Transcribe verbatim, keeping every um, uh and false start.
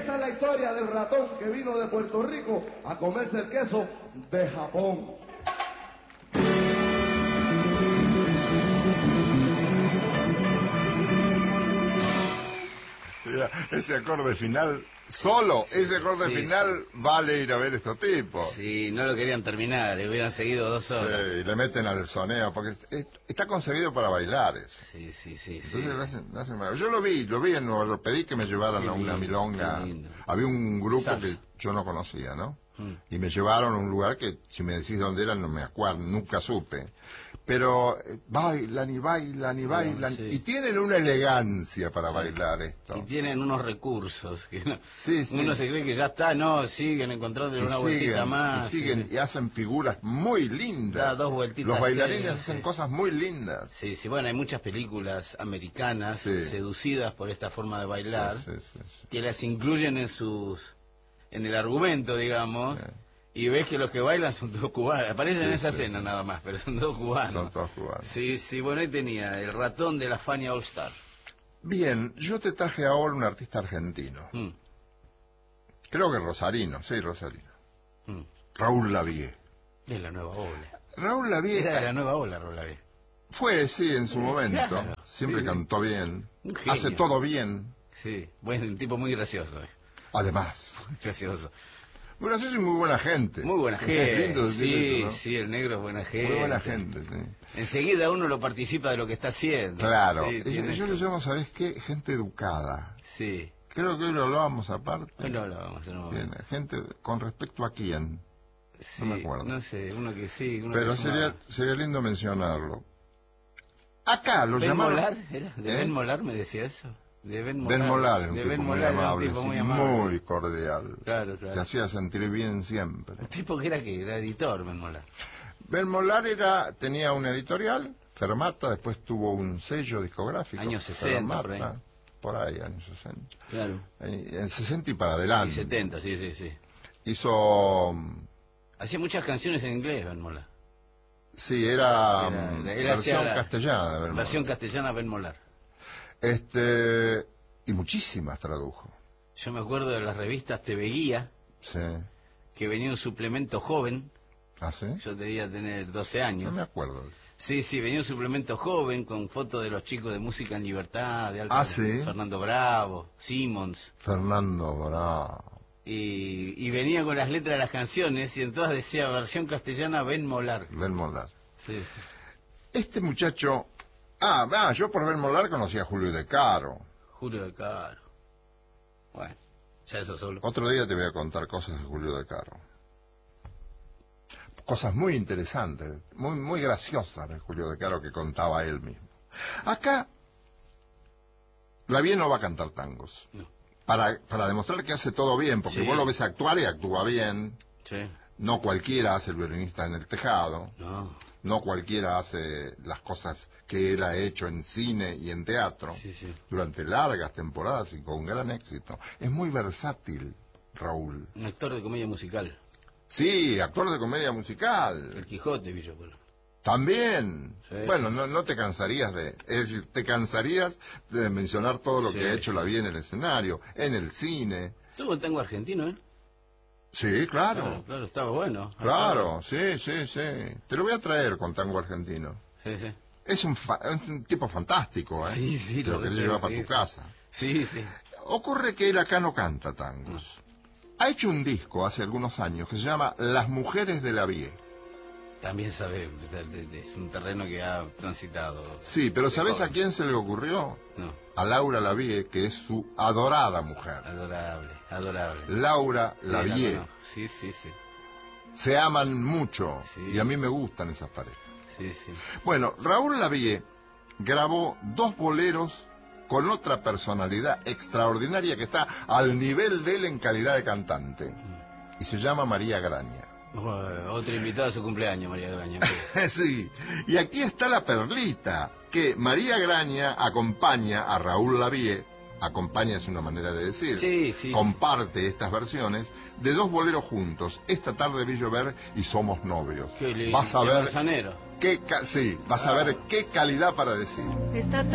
esta es la historia del ratón que vino de Puerto Rico a comerse el queso de Japón. Mira, ese acorde final, solo ese acorde sí, final sí. Vale ir a ver estos tipos. Sí, no lo querían terminar, le hubieran seguido dos horas. Sí, y le meten al soneo, porque está concebido para bailar eso. Sí, sí, sí. Entonces sí. Lo hacen, lo hacen Yo lo vi, lo vi, en, lo pedí que me llevaran lindo, a una milonga. Había un grupo Salsa. que yo no conocía, ¿no? Mm. Y me llevaron a un lugar que, si me decís dónde era, no me acuerdo, nunca supe. Pero eh, bailan y bailan y bailan, sí. y tienen una elegancia para sí. bailar esto. Y tienen unos recursos que no, sí, sí. uno se cree que ya está, no, siguen encontrando una siguen, vueltita más. Y siguen sí. y hacen figuras muy lindas. Da dos vueltitas. Los bailarines sí, hacen sí. cosas muy lindas. Sí, sí, bueno, hay muchas películas americanas sí. seducidas por esta forma de bailar, sí, sí, sí, sí. que las incluyen en sus, en el argumento, digamos. Sí. Y ves que los que bailan son todos cubanos. Aparecen sí, en esa sí, escena sí. nada más, pero son todos cubanos. Son todos cubanos. Sí, sí, bueno, ahí tenía el ratón de la Fania All Star. Bien, yo te traje ahora un artista argentino. Mm. Creo que rosarino, sí, rosarino. Mm. Raúl Lavie. De la nueva ola. Raúl Lavie. Era de la nueva ola, Raúl Lavie. Fue, sí, en su momento. Claro, Siempre sí, cantó bien. Hace todo bien. Sí, bueno, un tipo muy gracioso. Además. Muy gracioso. Muy gracioso y muy buena gente. Muy buena gente. Es lindo decir sí, eso, ¿no? sí, el negro es buena gente. Muy buena gente, sí. Enseguida uno lo participa de lo que está haciendo. Claro. Sí, yo yo lo llamo, ¿sabés qué? Gente educada. Sí. Creo que hoy lo hablábamos aparte. Hoy lo hablábamos. No. Bien, gente con respecto a quién. Sí, no me acuerdo. No sé, uno que sí. Uno Pero que sería, sería lindo mencionarlo. Acá lo ¿Ben llamaron... Molar? ¿Era? ¿De ¿Eh? Ben Molar me decía eso? De Ben Molar. Ben Molar, un de tipo, Ben muy, Molar amable, un tipo sí, muy amable, muy cordial. Claro, claro. Te hacía sentir bien siempre. Un tipo que era que era editor, Ben Molar. Ben Molar era, tenía una editorial, Fermata, después tuvo un sello discográfico. Años sesenta, Fermata, por ahí. Por ahí, años sesenta. Claro. En, en sesenta y para adelante. Y setenta, sí, sí, sí. Hizo... Hacía muchas canciones en inglés, Ben Molar. Sí, era, era, era versión la, castellana. Ben versión castellana Ben Molar. Este, y muchísimas tradujo. Yo me acuerdo de las revistas Te Veía, sí. que venía un suplemento joven. ¿Ah, sí? Yo debía tener doce años. No me acuerdo. Sí, sí, venía un suplemento joven con fotos de los chicos de Música en Libertad, de Alto, ah, ¿sí? Fernando Bravo, Simmons. Fernando Bravo. Y, y venía con las letras de las canciones y en todas decía versión castellana Ben Molar. Ben Molar. Sí, sí. Este muchacho... Ah, ah, yo por Ben Molar conocí a Julio De Caro. Julio De Caro. Bueno, ya eso solo. Otro día te voy a contar cosas de Julio De Caro. Cosas muy interesantes, muy, muy graciosas de Julio De Caro que contaba él mismo. Acá, Lavie no va a cantar tangos. No. Para, para demostrar que hace todo bien, porque sí. Vos lo ves actuar y actúa bien. Sí. No cualquiera hace el violinista en el tejado. No. No cualquiera hace las cosas que él ha hecho en cine y en teatro. Sí, sí. Durante largas temporadas y con gran éxito. Es muy versátil, Raúl. Un actor de comedia musical. Sí, actor de comedia musical. El Quijote, Villapolo. También. Sí. Bueno, no, no te cansarías de... Es decir, te cansarías de mencionar todo lo sí, que ha hecho sí. Lavie en el escenario, en el cine. Tuvo un tango argentino, ¿eh? Sí, claro. Claro, claro, estaba bueno. Claro, sí, sí, sí. Te lo voy a traer con tango argentino. Sí, sí. Es un, fa es un tipo fantástico, ¿eh? Sí, sí. Te lo querés llevar para sí, tu casa. Sí, sí. Ocurre que él acá no canta tangos. No. Ha hecho un disco hace algunos años que se llama Las Mujeres de Lavie. También sabe, es un terreno que ha transitado. Sí, pero ¿sabés a quién se le ocurrió? No. A Laura Lavie, que es su adorada mujer. Adorable, adorable. Laura sí, Lavie. La sí, sí, sí. Se aman mucho, sí. Y a mí me gustan esas parejas. Sí, sí. Bueno, Raúl Lavie grabó dos boleros con otra personalidad extraordinaria que está al nivel de él en calidad de cantante. Mm. Y se llama María Graña. Uh, otra invitada a su cumpleaños, María Graña. Sí, y aquí está la perlita, que María Graña acompaña a Raúl Lavie, acompaña es una manera de decir, sí, sí. comparte estas versiones de dos boleros juntos. Esta tarde vi llover y somos novios. Qué lindo. Vas a ver qué, qué, sí, vas ah. a ver qué calidad para decir. Esta